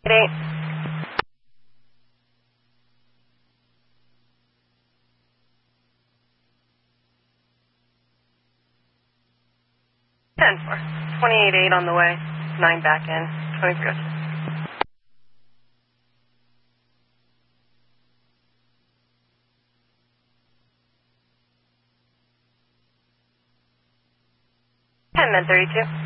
8. 10-4. 28-8 on the way. 9 back in. 23. 10 men 32.